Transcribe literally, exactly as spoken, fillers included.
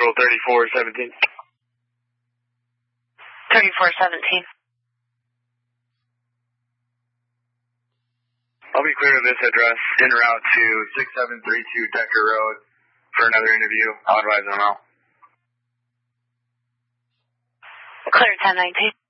Central thirty-four seventeen. thirty-four seventeen. I'll be clear of this address en route to six seven three two Decker Road for another interview. I'll advise them out. Clear ten nineteen.